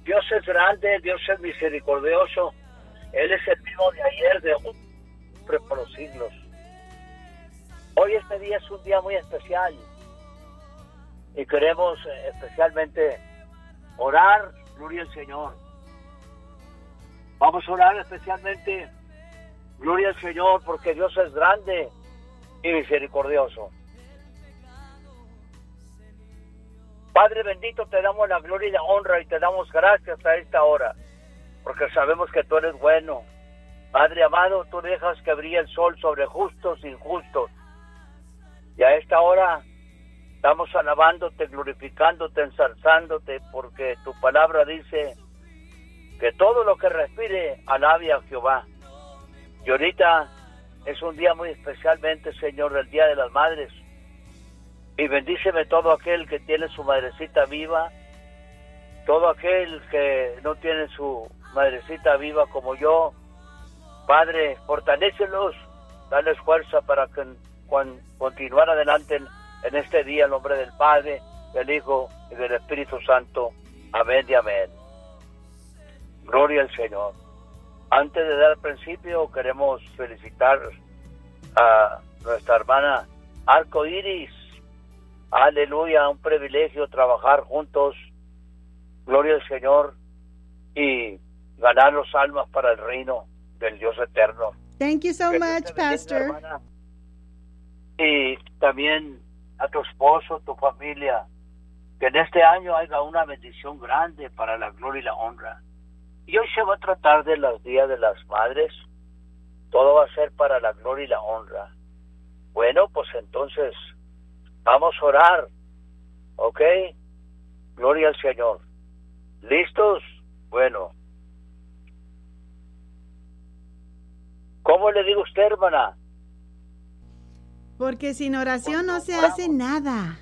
Dios es grande, Dios es misericordioso. Él es el mismo de ayer, de hoy, por los siglos. Hoy este día es un día muy especial y queremos especialmente orar, gloria al Señor. Vamos a orar especialmente, gloria al Señor, porque Dios es grande y misericordioso. Padre bendito, te damos la gloria y la honra y te damos gracias a esta hora, porque sabemos que tú eres bueno. Padre amado, tú dejas que brille el sol sobre justos e injustos. Y a esta hora estamos alabándote, glorificándote, ensalzándote, porque tu palabra dice que todo lo que respire alabe a Jehová. Y ahorita es un día muy especialmente, Señor, el Día de las Madres. Y bendíceme todo aquel que tiene su madrecita viva, todo aquel que no tiene su madrecita viva como yo. Padre, fortalécelos, dales fuerza para que continuar adelante en este día, en nombre del Padre, del Hijo y del Espíritu Santo. Amén y amén. Gloria al Señor. Antes de dar principio, queremos felicitar a nuestra hermana Arco Iris. Aleluya, un privilegio trabajar juntos. Gloria al Señor y ganar los almas para el reino del Dios eterno. Thank you so much, Pastor. Hermana. Y también a tu esposo, tu familia, que en este año haya una bendición grande para la gloria y la honra. Y hoy se va a tratar de los días de las madres. Todo va a ser para la gloria y la honra. Bueno, pues entonces vamos a orar, ¿ok? Gloria al Señor. ¿Listos? Bueno. ¿Cómo le digo a usted, hermana? Porque sin oración no se hace nada.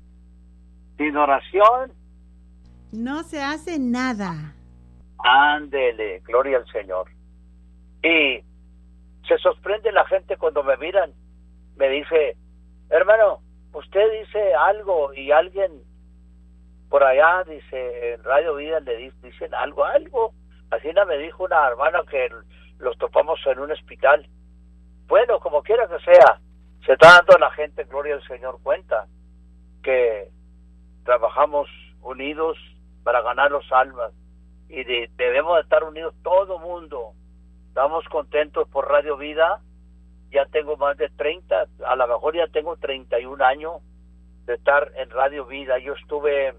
Sin oración no se hace nada. Ándele, gloria al Señor. Y se sorprende la gente cuando me miran. Me dice, hermano, usted dice algo y alguien por allá, dice, en Radio Vida le dicen algo. Así me dijo una hermana que los topamos en un hospital. Bueno, como quiera que sea, se está dando a la gente, gloria al Señor, cuenta que trabajamos unidos para ganar los almas y debemos de estar unidos todo mundo. Estamos contentos por Radio Vida. Ya tengo más de 30, a lo mejor ya tengo 31 años de estar en Radio Vida. Yo estuve,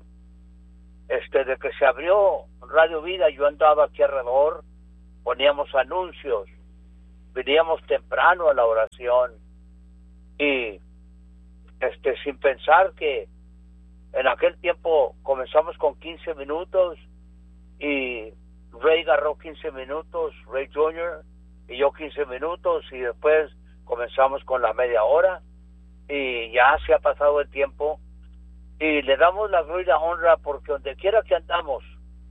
de que se abrió Radio Vida, yo andaba aquí alrededor, poníamos anuncios, veníamos temprano a la oración y sin pensar que en aquel tiempo comenzamos con 15 minutos y Ray agarró 15 minutos, Ray Jr., y yo 15 minutos y después comenzamos con la media hora y ya se ha pasado el tiempo y le damos la gloria y la honra porque donde quiera que andamos,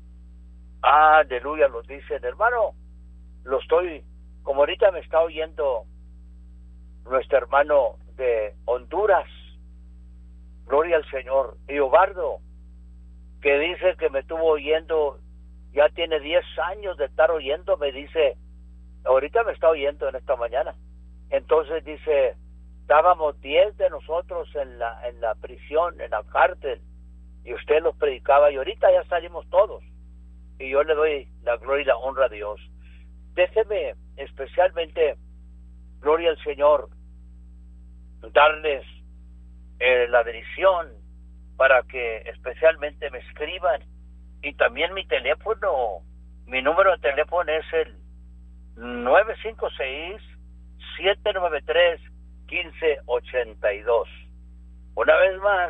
aleluya, nos dicen, hermano, lo estoy, como ahorita me está oyendo nuestro hermano de Honduras, gloria al Señor, Eobardo, que dice que me estuvo oyendo, ya tiene 10 años de estar oyendo, me dice, ahorita me está oyendo en esta mañana. Entonces dice, estábamos 10 de nosotros en la prisión, en la cárcel, y usted los predicaba, y ahorita ya salimos todos. Y yo le doy la gloria y la honra a Dios. Déjeme especialmente, gloria al Señor, darles la bendición para que especialmente me escriban. Y también mi teléfono, mi número de teléfono es el 956-793-1582. Una vez más,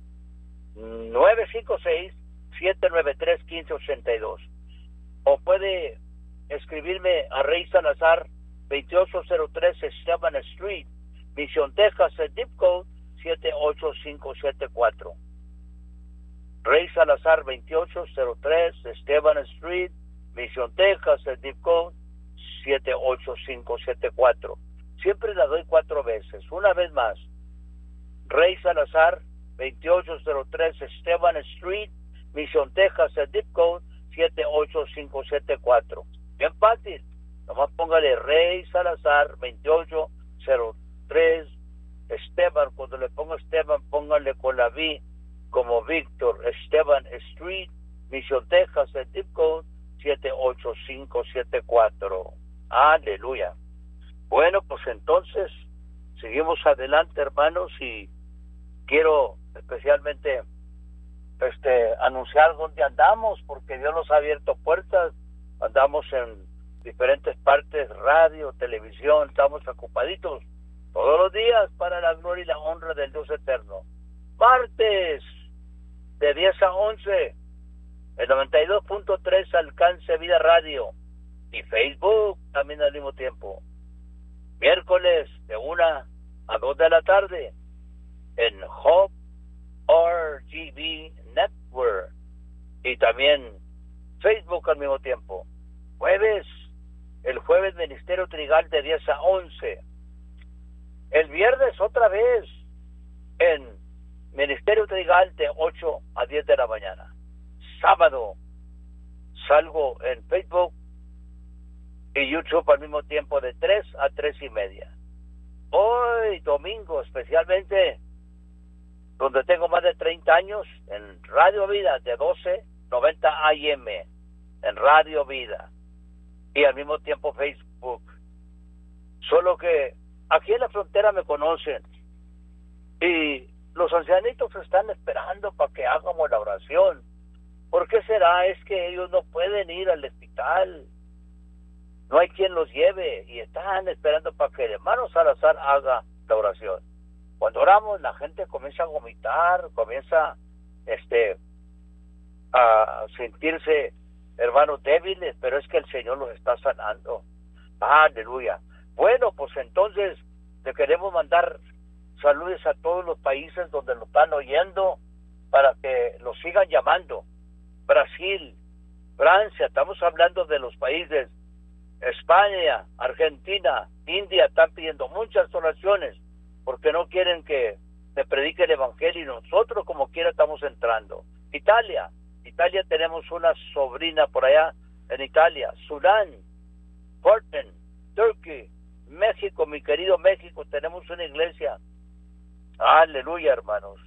956-793-1582. O puede escribirme a Rey Salazar, 2803 Esteban Street, Mission, Texas, el zip code 78574. Rey Salazar, 2803 Esteban Street, Mission, Texas, el zip code 78574. Siempre la doy 4 veces. Una vez más, Rey Salazar, 2803 Esteban Street, Mission, Texas, el zip code 274. Bien fácil. Nomás póngale Rey Salazar 2803 Esteban. Cuando le ponga Esteban, póngale con la V como Víctor. Esteban Street, Mission, Texas, el zip code 78574. Aleluya. Bueno, pues entonces seguimos adelante, hermanos, y quiero especialmente anunciar dónde andamos, porque Dios nos ha abierto puertas. Andamos en diferentes partes, radio, televisión, estamos ocupaditos todos los días para la gloria y la honra del Dios eterno. Martes de 10 a 11 el 92.3 Alcance Vida Radio y Facebook también al mismo tiempo. Miércoles de 1 a 2 de la tarde en Hope RGB Network y también Facebook al mismo tiempo. El jueves Ministerio Trigal de 10 a 11. El viernes otra vez en Ministerio Trigal de 8 a 10 de la mañana. Sábado salgo en Facebook y YouTube al mismo tiempo de 3 a 3 y media. Hoy domingo especialmente, donde tengo más de 30 años, en Radio Vida de 1290 AM, en Radio Vida, y al mismo tiempo Facebook. Solo que aquí en la frontera me conocen, y los ancianitos están esperando para que hagamos la oración. ¿Por qué será? Es que ellos no pueden ir al hospital, no hay quien los lleve, y están esperando para que el hermano Salazar haga la oración. Cuando oramos, la gente comienza a vomitar, comienza a sentirse, hermanos, débiles, pero es que el Señor los está sanando. Aleluya. Bueno, pues entonces le queremos mandar saludos a todos los países donde lo están oyendo para que los sigan llamando. Brasil, Francia, estamos hablando de los países, España, Argentina, India, están pidiendo muchas oraciones porque no quieren que se predique el evangelio, y nosotros como quiera estamos entrando. Italia tenemos una sobrina por allá en Italia. Sudán, Jordan, Turquía, México, mi querido México, tenemos una iglesia. Aleluya, hermanos.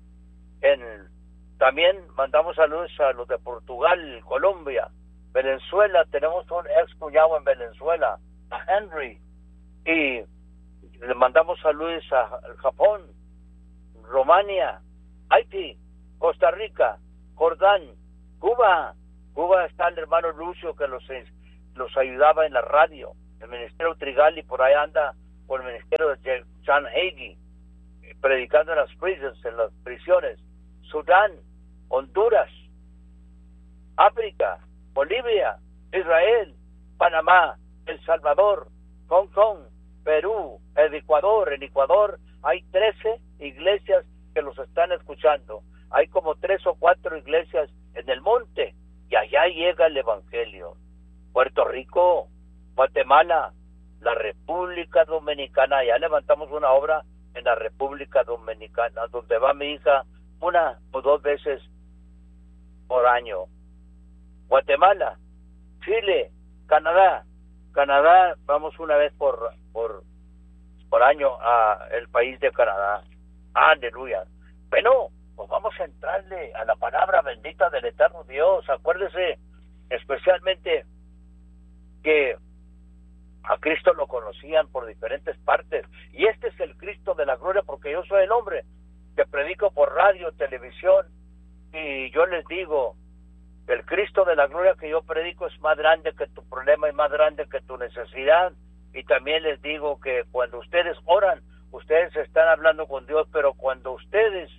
También mandamos saludos a los de Portugal, Colombia, Venezuela. Tenemos un ex cuñado en Venezuela, a Henry, y le mandamos saludos a Japón, Rumania, Haití, Costa Rica, Jordán, Cuba. Cuba está el hermano Lucio que los ayudaba en la radio, el Ministerio Trigal, y por ahí anda por el Ministerio de John Hagee, predicando en las prisons, en las prisiones. Sudán, Honduras, África, Bolivia, Israel, Panamá, El Salvador, Hong Kong, Perú, el Ecuador. En Ecuador hay 13 iglesias que los están escuchando. Hay como 3 o 4 iglesias en el monte y allá llega el evangelio. Puerto Rico, Guatemala, la República Dominicana. Ya levantamos una obra en la República Dominicana donde va mi hija 1 o 2 veces por año. Guatemala, Chile, Canadá, vamos una vez por año a el país de Canadá. Aleluya. Bueno, pues vamos a entrarle a la palabra bendita del eterno Dios. Acuérdese especialmente que a Cristo lo conocían por diferentes partes, y este es el Cristo de la gloria, porque yo soy el hombre que predico por radio, televisión, y yo les digo, el Cristo de la gloria que yo predico es más grande que tu problema, es más grande que tu necesidad. Y también les digo que cuando ustedes oran, ustedes están hablando con Dios, pero cuando ustedes,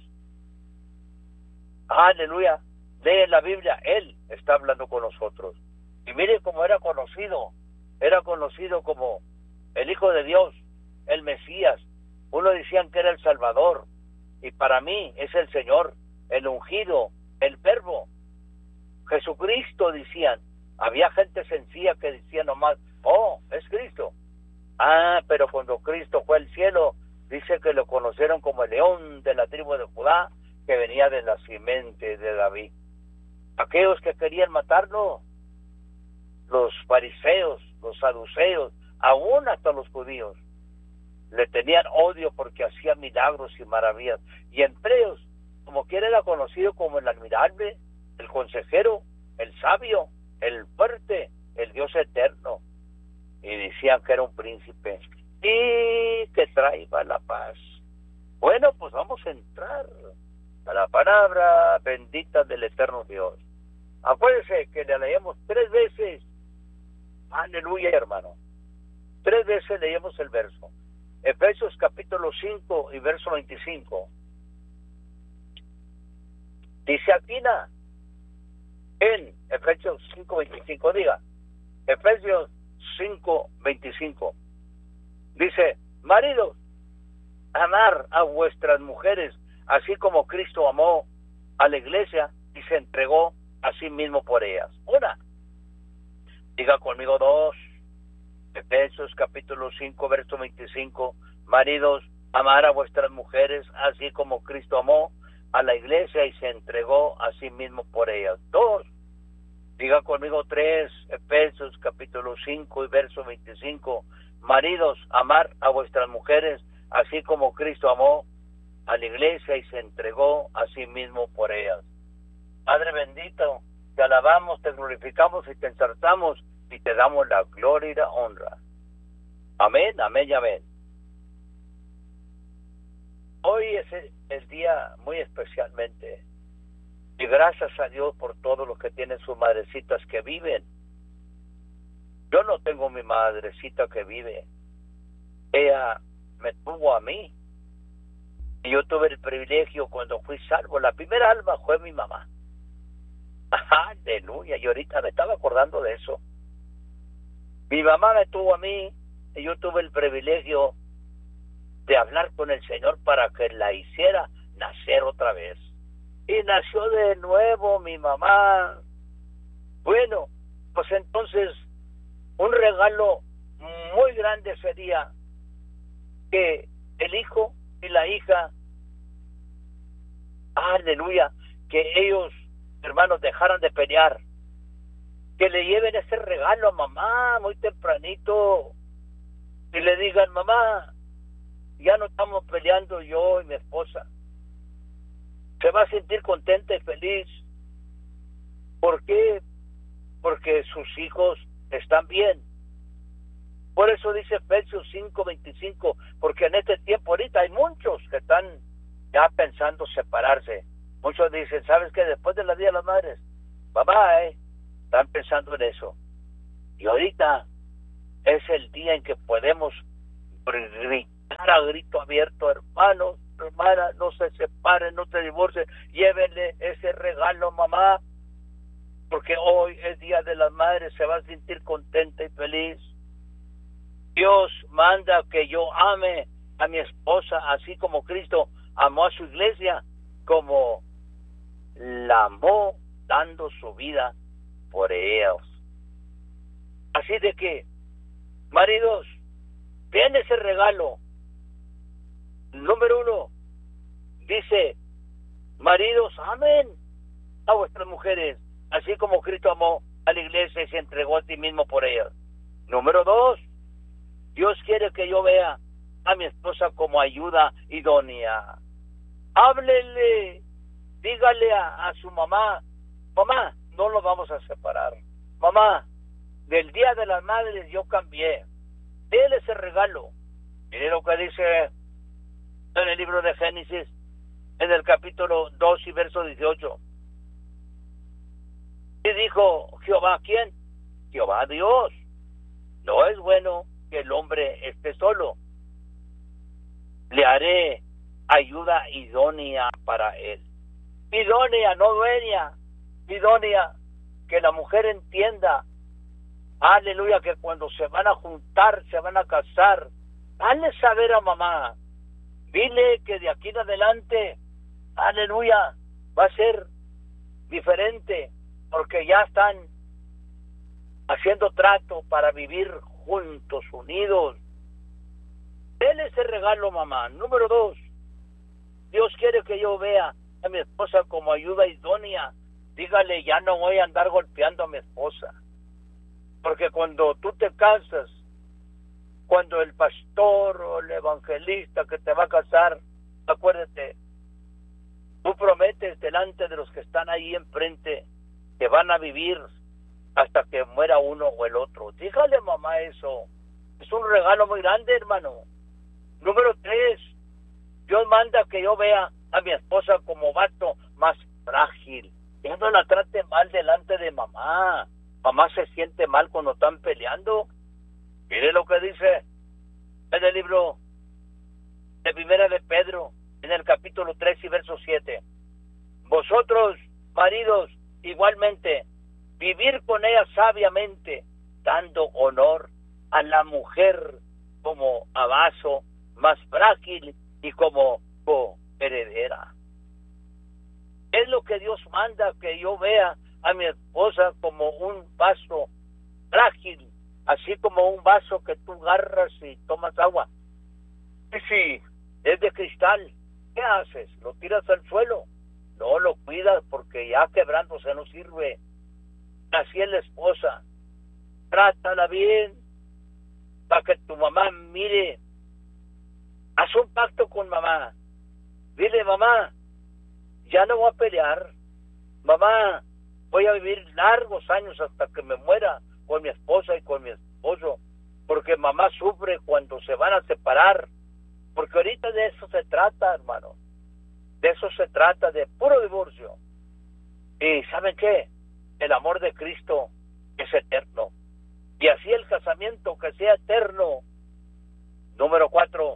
aleluya, leen la Biblia, Él está hablando con nosotros. Y mire cómo era conocido como el Hijo de Dios, el Mesías. Uno decían que era el Salvador, y para mí es el Señor, el ungido, el Verbo, Jesucristo, decían. Había gente sencilla que decía nomás, oh, es Cristo. Pero cuando Cristo fue al cielo, dice que lo conocieron como el león de la tribu de Judá, que venía de la simiente de David. aquellos que querían matarlo, los fariseos, los saduceos, aún hasta los judíos, le tenían odio porque hacía milagros y maravillas. Y entre ellos, como quiera, era conocido como el admirable, el consejero, el sabio, el fuerte, el Dios eterno. Y decían que era un príncipe y que traía la paz. Bueno, pues vamos a entrar a la palabra bendita del eterno Dios. Acuérdense que le leemos 3 veces. Aleluya, hermano. 3 veces leemos el verso. Efesios capítulo 5 y verso 25. Dice Aquina en Efesios 5:25, diga, Efesios 5:25. Dice, maridos, amar a vuestras mujeres, así como Cristo amó a la iglesia y se entregó a sí mismo por ellas. 1. Diga conmigo 2. Efesios capítulo 5, verso 25. Maridos, amar a vuestras mujeres, así como Cristo amó a la iglesia y se entregó a sí mismo por ellas. 2. Diga conmigo 3. Efesios capítulo 5 y verso 25. Maridos, amar a vuestras mujeres, así como Cristo amó a la iglesia y se entregó a sí mismo por ellas. Padre bendito, te alabamos, te glorificamos y te ensalzamos y te damos la gloria y la honra. Amén, amén y amén. Hoy es el día muy especialmente, y gracias a Dios por todos los que tienen sus madrecitas que viven. Yo no tengo mi madrecita que vive. Ella me tuvo a mí. Y yo tuve el privilegio cuando fui salvo. La primera alma fue mi mamá. Aleluya. Y ahorita me estaba acordando de eso. Mi mamá me tuvo a mí y yo tuve el privilegio de hablar con el Señor para que la hiciera nacer otra vez. Y nació de nuevo mi mamá. Bueno, pues entonces un regalo muy grande sería que el hijo y la hija, aleluya, que ellos, hermanos, dejaran de pelear, que le lleven ese regalo a mamá muy tempranito y le digan, mamá, ya no estamos peleando yo y mi esposa. Se va a sentir contenta y feliz. ¿Por qué? Porque sus hijos están bien. Por eso dice Efesios 5:25, porque en este tiempo ahorita hay muchos que están ya pensando separarse. Muchos dicen, ¿sabes qué? Después de la Día de las Madres, bye, están pensando en eso. Y ahorita es el día en que podemos gritar a grito abierto, hermanos, hermanas, no se separen, no se divorcien, llévenle ese regalo, mamá, porque hoy es Día de las Madres, se va a sentir contenta y feliz. Dios manda que yo ame a mi esposa, así como Cristo amó a su iglesia, como la amó dando su vida por ellos. Así de que, maridos, den ese regalo. Número 1, dice, maridos, amen a vuestras mujeres, así como Cristo amó a la iglesia y se entregó a sí mismo por ellas. Número 2, Dios quiere que yo vea a mi esposa como ayuda idónea. Háblele, dígale a su mamá, mamá, no nos vamos a separar. Mamá, del Día de las Madres yo cambié. Déle ese regalo. Mire lo que dice en el libro de Génesis, en el capítulo 2 y verso 18. Y dijo Jehová, ¿quién? Jehová Dios. No es bueno que el hombre esté solo. Le haré ayuda idónea para él. Idónea, no dueña. Idónea, que la mujer entienda, aleluya, que cuando se van a juntar, se van a casar, hazle saber a mamá, dile que de aquí en adelante, aleluya, va a ser diferente, porque ya están haciendo trato para vivir juntos, unidos. Denle ese regalo, mamá. Número 2, Dios quiere que yo vea a mi esposa como ayuda idónea. dígale, ya no voy a andar golpeando a mi esposa. Porque cuando tú te casas, cuando el pastor o el evangelista que te va a casar, acuérdate, tú prometes delante de los que están ahí enfrente que van a vivir hasta que muera uno o el otro. Dígale, mamá, eso. Es un regalo muy grande, hermano. Número 3, Dios manda que yo vea a mi esposa como vato más frágil. Ya no la trate mal delante de mamá. Mamá se siente mal cuando están peleando. Mire lo que dice en el libro de Primera de Pedro, en el capítulo 3 y verso 7. Vosotros, maridos, igualmente, vivir con ella sabiamente, dando honor a la mujer como a vaso más frágil y como coheredera. Es lo que Dios manda, que yo vea a mi esposa como un vaso frágil, así como un vaso que tú agarras y tomas agua. Y si es de cristal, ¿qué haces? ¿Lo tiras al suelo? No, lo cuidas porque ya quebrándose no sirve. Así es la esposa. Trátala bien para que tu mamá mire. Haz un pacto con mamá. Dile, mamá, ya no voy a pelear. Mamá, voy a vivir largos años hasta que me muera con mi esposa y con mi esposo, porque mamá sufre cuando se van a separar, porque ahorita de eso se trata, hermano. De eso se trata, de puro divorcio. Y ¿saben qué? El amor de Cristo es eterno. Y así el casamiento que sea eterno. Número 4,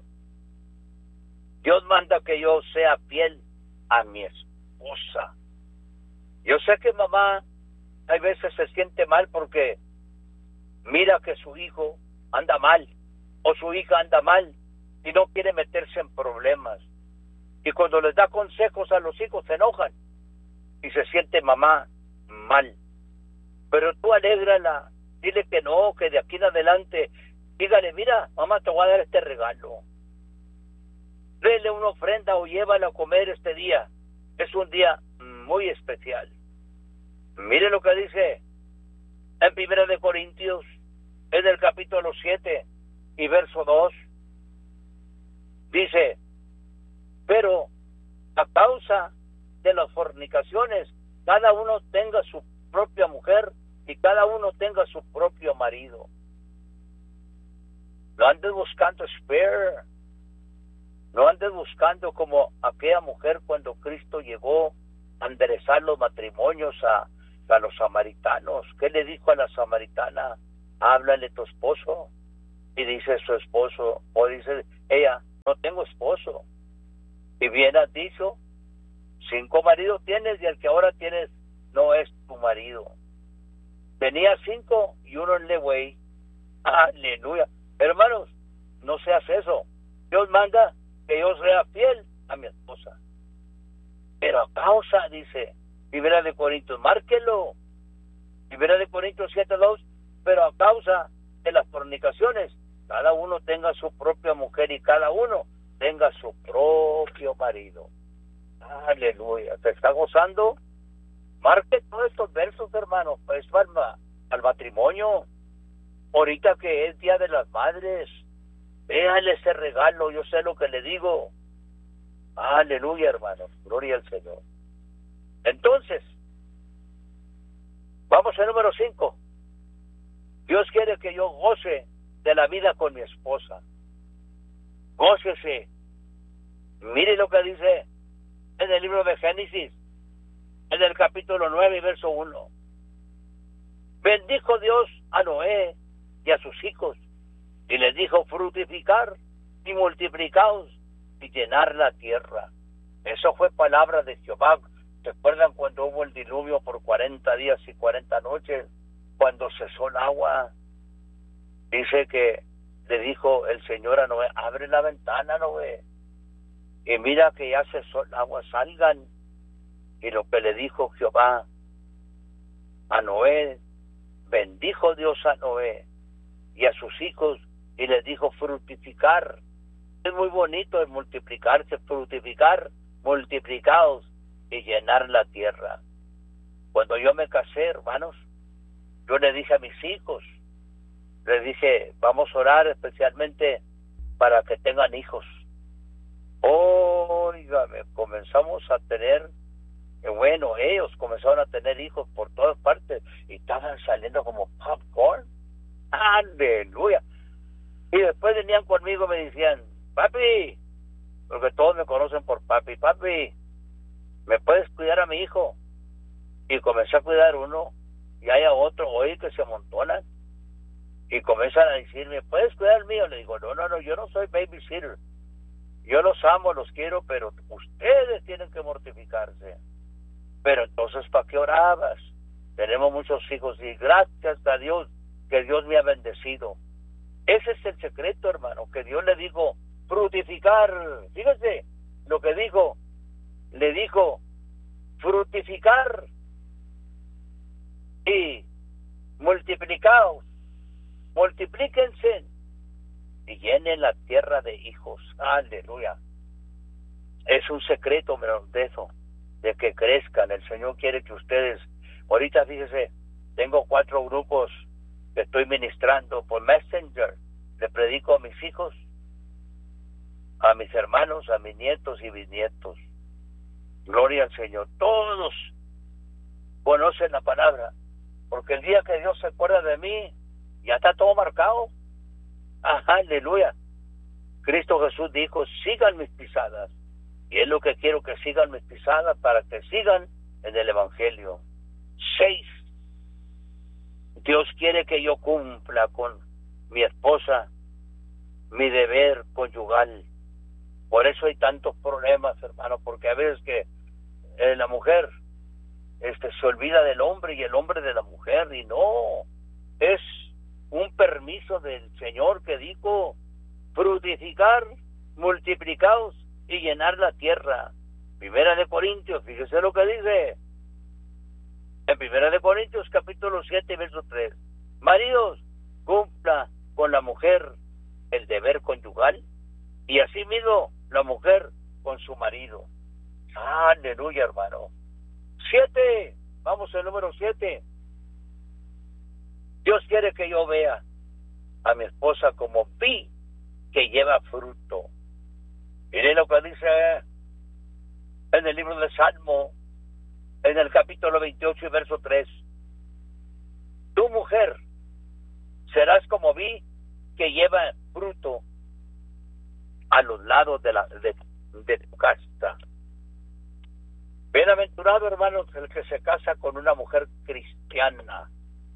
Dios manda que yo sea fiel a mi esposa. Yo sé que mamá hay veces se siente mal porque mira que su hijo anda mal o su hija anda mal y no quiere meterse en problemas. Y cuando les da consejos a los hijos se enojan y se siente mamá mal. Pero tú alégrala, dile que no, que de aquí en adelante, dígale, mira, mamá, te voy a dar este regalo. Dele una ofrenda o llévala a comer este día. Es un día muy especial. Mire lo que dice en Primera de Corintios, en el capítulo 7 y verso 2. Dice, pero a causa de las fornicaciones, cada uno tenga su propia mujer y cada uno tenga su propio marido. No andes buscando spare. No andes buscando como aquella mujer cuando Cristo llegó a enderezar los matrimonios a los samaritanos. ¿Qué le dijo a la samaritana? Háblale a tu esposo. Y dice su esposo, o dice ella, no tengo esposo. Y bien has dicho, 5 maridos tienes y el que ahora tienes no es tu marido. Tenía 5 y uno en Lewey. Aleluya. Hermanos, no seas eso. Dios manda que yo sea fiel a mi esposa. Pero a causa, dice, Primera de Corintios, márquelo. Primera de Corintios 7:2, pero a causa de las fornicaciones, cada uno tenga su propia mujer y cada uno tenga su propio marido. Aleluya. ¿Te está gozando? Marque todos estos versos, hermano, pues para al matrimonio. Ahorita que es Día de las Madres, véale ese regalo, yo sé lo que le digo. Aleluya, hermanos, gloria al Señor. Entonces, vamos al número 5. Dios quiere que yo goce de la vida con mi esposa. Gócese. Mire lo que dice en el libro de Génesis, en el capítulo 9 y verso 1. Bendijo Dios a Noé y a sus hijos, y les dijo, fructificar y multiplicaos y llenar la tierra. Eso fue palabra de Jehová. ¿Se acuerdan cuando hubo el diluvio por 40 días y 40 noches? Cuando cesó el agua, dice que le dijo el Señor a Noé, abre la ventana, Noé, y mira que ya cesó el agua, salgan. Y lo que le dijo Jehová a Noé, bendijo Dios a Noé y a sus hijos, y les dijo fructificar. Es muy bonito el multiplicarse, fructificar, multiplicaos y llenar la tierra. Cuando yo me casé, hermanos, yo le dije a mis hijos, les dije, vamos a orar especialmente para que tengan hijos. Óigame, comenzamos a tener, bueno, ellos comenzaron a tener hijos por todas partes y estaban saliendo como popcorn. Aleluya. Y después venían conmigo y me decían, papi, porque todos me conocen por papi, papi, ¿me puedes cuidar a mi hijo? Y comencé a cuidar uno y hay a otro hoy que se amontonan y comienzan a decirme, ¿puedes cuidar al mío? Le digo, no, yo no soy babysitter. Yo los amo, los quiero, pero ustedes tienen que mortificarse. Pero entonces, ¿para qué orabas? Tenemos muchos hijos y gracias a Dios que Dios me ha bendecido. Ese es el secreto, hermano, que Dios le dijo, fructificar. Fíjese lo que dijo, le dijo, fructificar y multiplicaos, multiplíquense y llenen la tierra de hijos. Aleluya. Es un secreto, de eso, de que crezcan. El Señor quiere que ustedes, ahorita fíjese, tengo 4 grupos que estoy ministrando por Messenger. Le predico a mis hijos, a mis hermanos, a mis nietos y bisnietos. Gloria al Señor. Todos conocen la palabra, porque el día que Dios se acuerda de mí, ya está todo marcado. Aleluya. Cristo Jesús dijo, sigan mis pisadas. Y es lo que quiero, que sigan mis pisadas para que sigan en el Evangelio. 6. Dios quiere que yo cumpla con mi esposa mi deber conyugal. Por eso hay tantos problemas, hermano, porque a veces que la mujer se olvida del hombre y el hombre de la mujer, y no, es un permiso del Señor que dijo, fructificar, multiplicaos y llenar la tierra. Primera de Corintios, fíjese lo que dice, en Primera de Corintios, capítulo 7, verso 3, maridos, cumpla con la mujer el deber conyugal, y asimismo la mujer con su marido. Aleluya, hermano. 7, vamos al número 7. Dios quiere que yo vea a mi esposa como vid que lleva fruto. Miren lo que dice en el libro de Salmo, en el capítulo 28 y verso 3. Tu mujer serás como vid que lleva fruto a los lados de tu casa. Bienaventurado, hermanos, el que se casa con una mujer cristiana.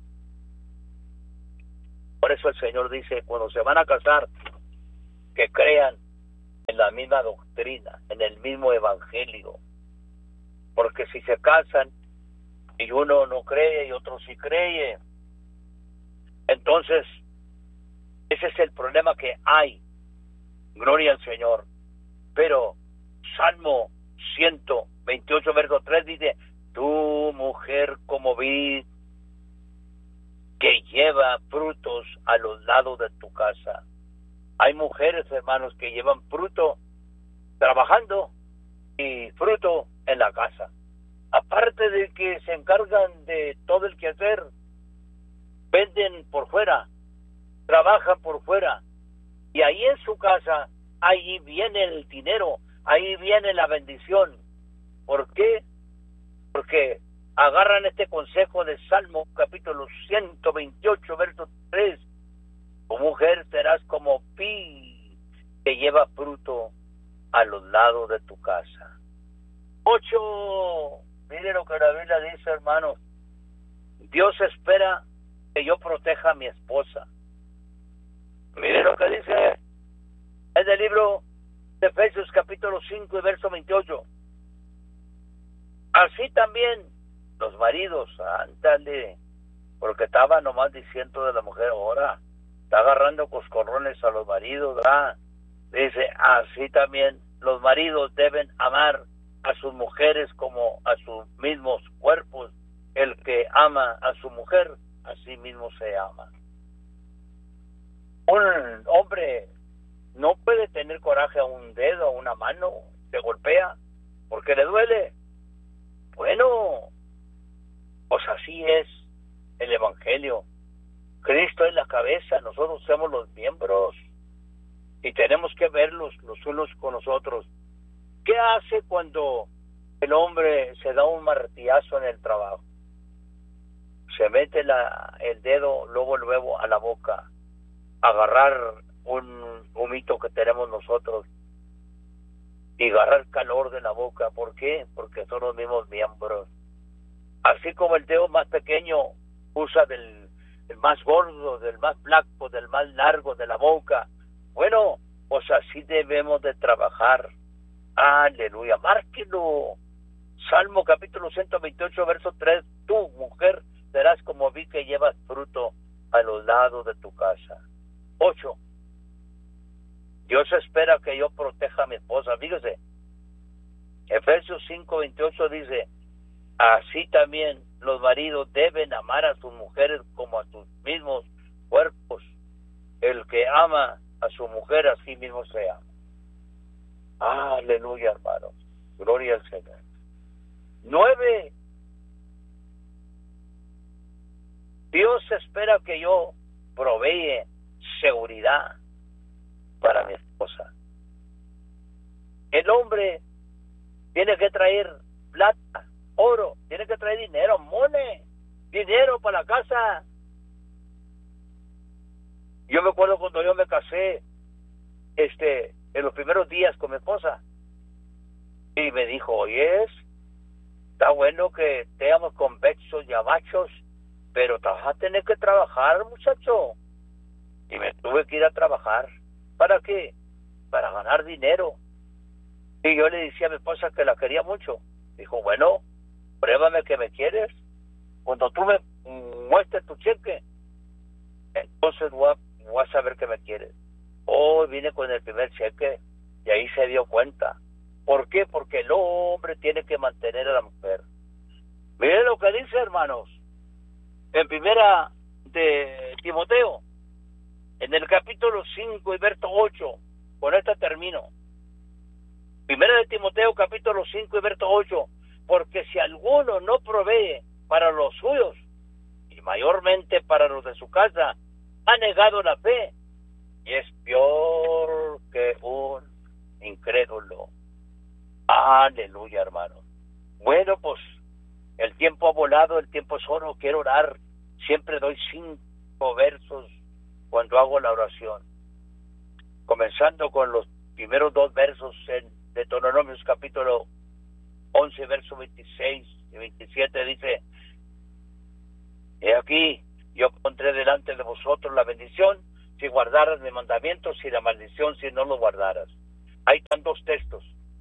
Por eso el Señor dice, cuando se van a casar, que crean en la misma doctrina, en el mismo evangelio. Porque si se casan y uno no cree y otro sí cree, entonces ese es el problema que hay. Gloria al Señor. Pero Salmo 128, verso 3 dice, tu mujer como vid que lleva frutos a los lados de tu casa. Hay mujeres, hermanos, que llevan fruto trabajando y fruto en la casa. Aparte de que se encargan de todo el quehacer, venden por fuera, trabajan por fuera, y ahí en su casa, ahí viene el dinero, ahí viene la bendición. ¿Por qué? Porque agarran este consejo de Salmo, capítulo 128, verso 3. Tu mujer serás como vid que lleva fruto a los lados de tu casa. 8. Mire lo que la Biblia dice, hermanos. Dios espera que yo proteja a mi esposa. Mire lo que dice en el libro de Efesios, capítulo 5 y verso 28. Así también los maridos, ándale, porque estaba nomás diciendo de la mujer, ahora está agarrando coscorrones a los maridos, ¿verdad? Dice, así también los maridos deben amar a sus mujeres como a sus mismos cuerpos. El que ama a su mujer, a sí mismo se ama. Un hombre no puede tener coraje a un dedo, a una mano, se golpea porque le duele. Bueno, Pues así es el Evangelio. Cristo es la cabeza, nosotros somos los miembros y tenemos que verlos los unos con los otros. ¿Qué hace cuando el hombre se da un martillazo en el trabajo? Se mete el dedo luego a la boca, agarrar un humito que tenemos nosotros y agarrar calor de la boca. ¿Por qué? Porque son los mismos miembros. Así como el dedo más pequeño usa del más gordo, del más flaco, del más largo de la boca. Bueno, pues así debemos de trabajar. Aleluya, márquelo. Salmo capítulo 128, verso 3. Tú, mujer, serás como vid que llevas fruto a los lados de tu casa. 8. Dios espera que yo proteja a mi esposa. Fíjese, Efesios 5:28 dice, así también los maridos deben amar a sus mujeres como a sus mismos cuerpos. El que ama a su mujer a sí mismo se ama. Aleluya, hermanos. Gloria al Señor. 9. Dios espera que yo provee seguridad para mi esposa. El hombre tiene que traer plata, oro, tiene que traer dinero, dinero para la casa. Yo me acuerdo cuando yo me casé, en los primeros días con mi esposa, y me dijo, oye, está bueno que estemos convexos y abachos, pero te vas a tener que trabajar, muchacho. Y me tuve que ir a trabajar. ¿Para qué? Para ganar dinero. Y yo le decía a mi esposa que la quería mucho. Dijo, bueno, pruébame que me quieres. Cuando tú me muestres tu cheque, entonces voy a saber que me quieres. Hoy vine con el primer cheque y ahí se dio cuenta. ¿Por qué? Porque el hombre tiene que mantener a la mujer. Miren lo que dice, hermanos, en primera de Timoteo, en el capítulo 5 y verso 8, con esta termino. Primera de Timoteo, capítulo 5 y verso 8, porque si alguno no provee para los suyos, y mayormente para los de su casa, ha negado la fe, y es peor que un incrédulo. Aleluya, hermano. Bueno, pues, el tiempo ha volado, el tiempo es oro, quiero orar. Siempre doy 5 versos cuando hago la oración. Comenzando con los primeros 2 versos en Deuteronomios capítulo 11, verso 26 y 27, dice, he aquí, yo pondré delante de vosotros la bendición si guardaras mis mandamientos y la maldición si no los guardaras. Ahí están 2 textos.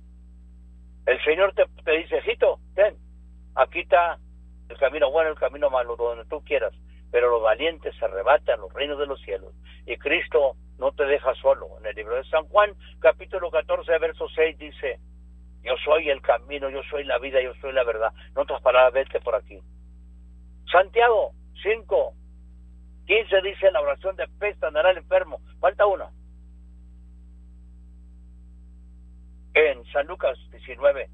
El Señor te dice, hijito, ten, aquí está el camino bueno, el camino malo, donde tú quieras, pero los valientes se arrebatan los reinos de los cielos. Y Cristo no te deja solo. En el libro de San Juan, capítulo 14, verso 6, dice, yo soy el camino, yo soy la vida, yo soy la verdad. En otras palabras, vete por aquí. Santiago 5, 15 dice, la oración de fe sanará al enfermo. Falta una. En San Lucas 19,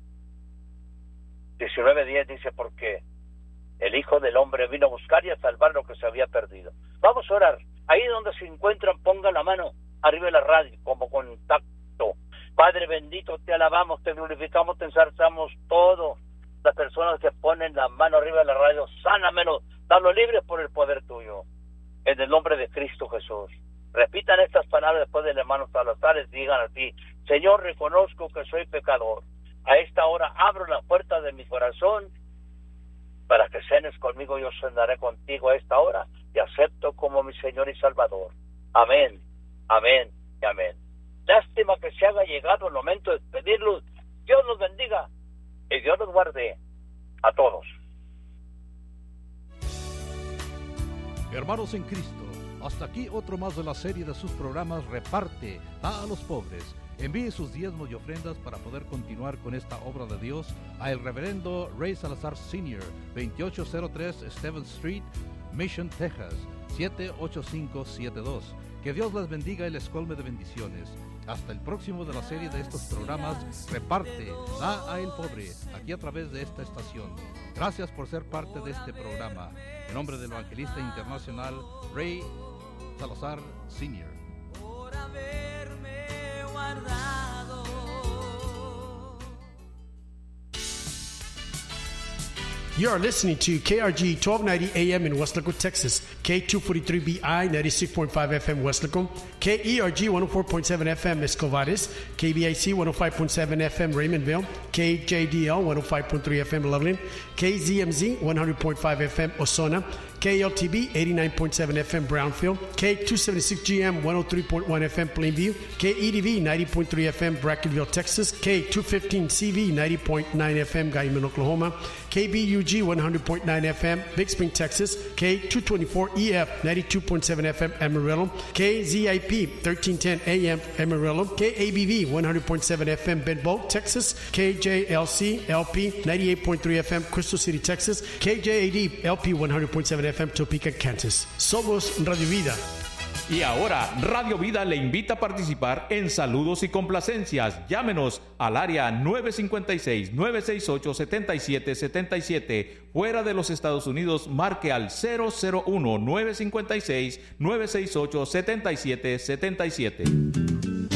10 dice, porque el Hijo del Hombre vino a buscar y a salvar lo que se había perdido. Vamos a orar. Ahí donde se encuentran, pongan la mano arriba de la radio como contacto. Padre bendito, te alabamos, te glorificamos, te ensalzamos todo. Las personas que ponen la mano arriba de la radio, sánamelos, dalos libres por el poder tuyo. En el nombre de Cristo Jesús. Repitan estas palabras después del hermano Salazar y digan así, Señor, reconozco que soy pecador. A esta hora abro la puerta de mi corazón para que cenes conmigo, yo cenaré contigo a esta hora y acepto como mi Señor y Salvador. Amén, amén y amén. Lástima que se haga llegado el momento de despedirlos. Dios los bendiga y Dios los guarde a todos. Hermanos en Cristo, hasta aquí otro más de la serie de sus programas Reparte, da a los pobres. Envíe sus diezmos y ofrendas para poder continuar con esta obra de Dios a el reverendo Ray Salazar Sr., 2803 Stevens Street, Mission, Texas, 78572. Que Dios les bendiga y les colme de bendiciones. Hasta el próximo de la serie de estos programas, reparte, da a el pobre, aquí a través de esta estación. Gracias por ser parte de este programa. En nombre del evangelista internacional Ray Salazar Sr. Por haberme guardado. You are listening to KRG 1290 AM in Westlaco, Texas, K243BI 96.5 FM Westlaco, KERG 104.7 FM Escovares, KBIC 105.7 FM Raymondville, KJDL 105.3 FM Loveland, KZMZ 100.5 FM Osona, KLTB 89.7 FM Brownfield, K276GM 103.1 FM Plainview, KEDV 90.3 FM Brackenville, Texas, K215CV 90.9 FM Guyman, Oklahoma, KBUG 100.9 FM Big Spring, Texas, K224EF 92.7 FM Amarillo, KZIP 1310 AM Amarillo, KABV 100.7 FM Benbow, Texas, KJLC LP 98.3 FM Crystal City, Texas, KJAD LP 100.7 FM Topeka, Kansas. Somos Radio Vida. Y ahora, Radio Vida le invita a participar en saludos y complacencias. Llámenos al área 956-968-7777. Fuera de los Estados Unidos, marque al 001-956-968-7777.